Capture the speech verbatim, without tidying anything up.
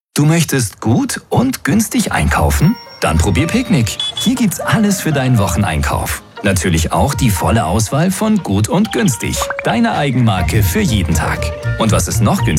Du möchtest gut und günstig einkaufen? Dann probier Picknick. Hier gibt's alles für deinen Wocheneinkauf. Natürlich auch die volle Auswahl von Gut und Günstig. Deine Eigenmarke für jeden Tag. Und was ist noch günstiger?